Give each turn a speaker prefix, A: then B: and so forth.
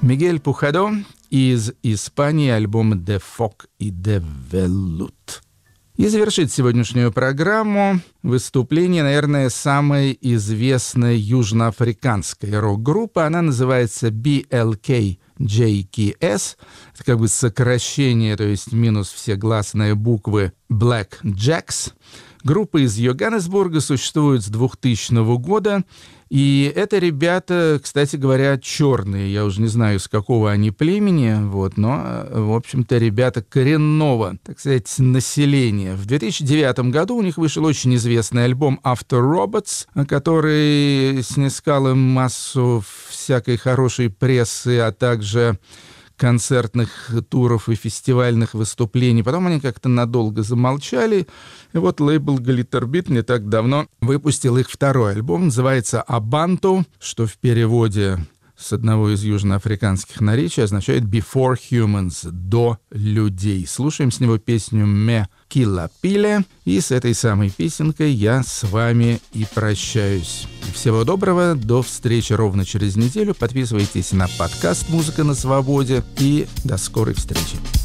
A: Мигель Пухадо из Испании, альбом «De Foc и de Velut». И завершит сегодняшнюю программу выступление, наверное, самой известной южноафриканской рок-группы. Она называется BLKJKS. Это как бы сокращение, то есть минус все гласные буквы Black Jacks. Группа из Йоганнесбурга существует с 2000 года. И это ребята, кстати говоря, черные. Я уже не знаю, с какого они племени, но, в общем-то, ребята коренного, так сказать, населения. В 2009 году у них вышел очень известный альбом «After Robots», который снискал им массу всякой хорошей прессы, а также концертных туров и фестивальных выступлений. Потом они как-то надолго замолчали. И вот лейбл Glitterbeat не так давно выпустил их второй альбом. Называется «Abantu», что в переводе с одного из южноафриканских наречий означает «Before Humans», «до людей». Слушаем с него песню «Me Killa Pile». И с этой самой песенкой я с вами и прощаюсь. Всего доброго, до встречи ровно через неделю. Подписывайтесь на подкаст «Музыка на свободе» и до скорой встречи.